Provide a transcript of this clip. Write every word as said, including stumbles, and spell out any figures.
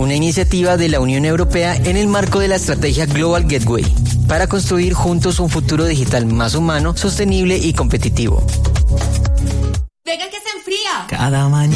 una iniciativa de la Unión Europea en el marco de la estrategia Global Gateway, para construir juntos un futuro digital más humano, sostenible y competitivo. Venga que se enfría. Cada mañana.